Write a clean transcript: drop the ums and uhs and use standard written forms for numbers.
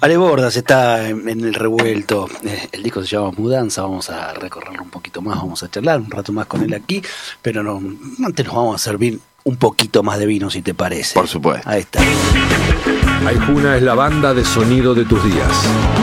Ale Bordas está en el revuelto. El disco se llama Mudanza. Vamos a recorrerlo un poquito más, vamos a charlar un rato más con él aquí, pero no, antes nos vamos a servir un poquito más de vino, si te parece. Por supuesto. Ahí está. Aijuna es la banda de sonido de tus días.